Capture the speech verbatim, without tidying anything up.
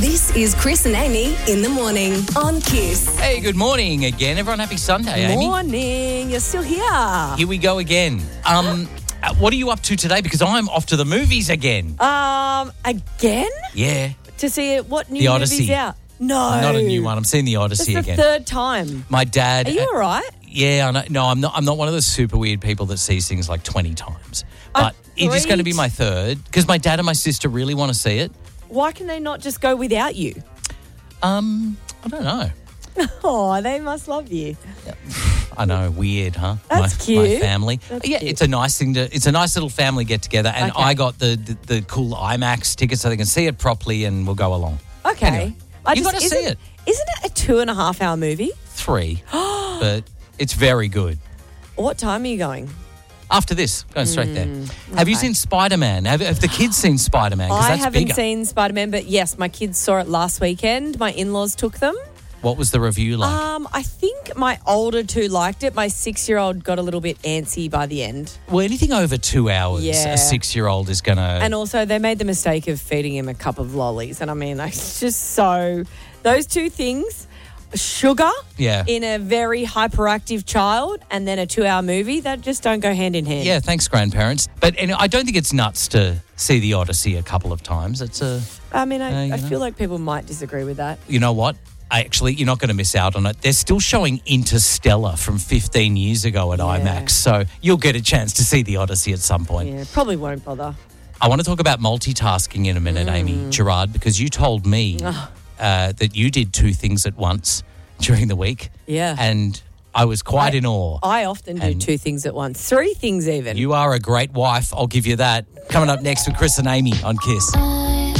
This is Chris and Amy in the morning on Kiss. Hey, good morning again. Everyone, happy Sunday, Amy. Morning. You're still here. Here we go again. Um, uh, what are you up to today? Because I'm off to the movies again. Um, again? Yeah. To see what new The Odyssey. movie's out? No. Not a new one. I'm seeing The Odyssey It's the again. third time. My dad. Are you all right? Yeah, I know. No, I'm not. I'm not one of those super weird people that sees things like twenty times. But it is going to be my third because my dad and my sister really want to see it. Why can they not just go without you? Um, I don't know. Oh, they must love you. I know, weird, huh? That's my, cute. My family. That's yeah, cute. it's a nice thing to. It's a nice little family get together, and Okay. I got the, the the cool IMAX tickets so they can see it properly, and we'll go along. Okay. Anyway, I you just- got to see isn't- it. Isn't it a two and a half hour movie? Three, but it's very good. What time are you going? After this, going straight there. Mm, Have you okay. seen Spider-Man? Have, have the kids seen Spider-Man? Because I that's haven't bigger. seen Spider-Man, but yes, my kids saw it last weekend. My in-laws took them. What was the review like? Um, I think my older two liked it. My six-year-old got a little bit antsy by the end. well, anything over two hours, Yeah. a six-year-old is going to... And also, they made the mistake of feeding him a cup of lollies. And I mean, it's just so... Those two things, sugar Yeah. in a very hyperactive child and then a two-hour movie, that just don't go hand in hand. Yeah, thanks, grandparents. But and I don't think it's nuts to see The Odyssey a couple of times. It's a... I mean, I, Uh, you I know. feel like people might disagree with that. You know what? I actually, you're not going to miss out on it. They're still showing Interstellar from fifteen years ago at Yeah. IMAX, so you'll get a chance to see The Odyssey at some point. Yeah, probably won't bother. I want to talk about multitasking in a minute, Mm. Amy Gerard, because you told me uh, that you did two things at once during the week. Yeah. And I was quite I- in awe. I often do And- two things at once. Three things even. You are a great wife, I'll give you that. Coming up next with Chris and Amy on Kiss.